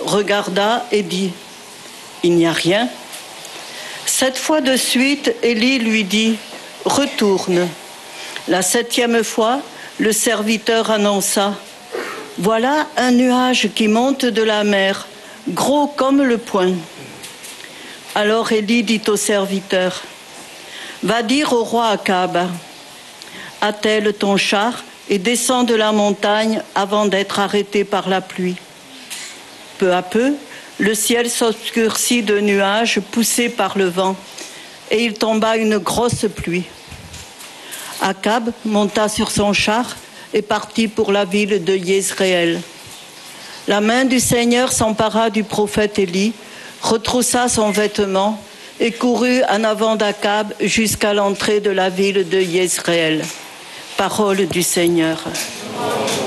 regarda et dit « Il n'y a rien ». 7 fois de suite, Élie lui dit « Retourne ». La 7e fois, le serviteur annonça « Voilà un nuage qui monte de la mer, gros comme le poing ». Alors Élie dit au serviteur « Va dire au roi Akab, attelle ton char et descends de la montagne avant d'être arrêté par la pluie. » Peu à peu, le ciel s'obscurcit de nuages poussés par le vent, et il tomba une grosse pluie. Akab monta sur son char et partit pour la ville de Jezréel. La main du Seigneur s'empara du prophète Élie, retroussa son vêtement et courut en avant d'Akab jusqu'à l'entrée de la ville de Jezréel. Parole du Seigneur.